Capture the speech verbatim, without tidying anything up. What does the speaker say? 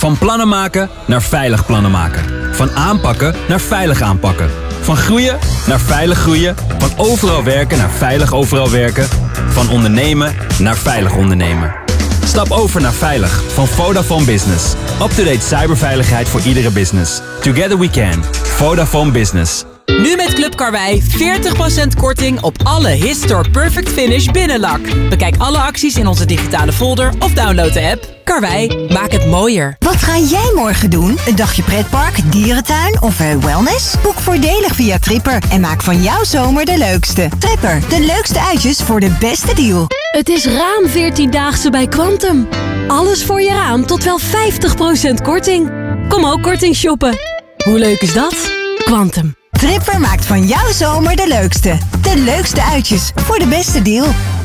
Van plannen maken naar veilig plannen maken. Van aanpakken naar veilig aanpakken. Van groeien naar veilig groeien. Van overal werken naar veilig overal werken. Van ondernemen naar veilig ondernemen. Stap over naar Veilig van Vodafone Business. Up-to-date cyberveiligheid voor iedere business. Together we can. Vodafone Business. Nu met Club Karwei veertig procent korting op alle Histor Perfect Finish binnenlak. Bekijk alle acties in onze digitale folder of download de app. Karwei, maak het mooier. Wat ga jij morgen doen? Een dagje pretpark, dierentuin of uh, wellness? Boek voordelig via Tripper en maak van jouw zomer de leukste. Tripper, de leukste uitjes voor de beste deal. Het is raam veertiendaagse bij Quantum. Alles voor je raam tot wel vijftig procent korting. Kom ook korting shoppen. Hoe leuk is dat? Quantum. Tripper maakt van jouw zomer de leukste. De leukste uitjes voor de beste deal.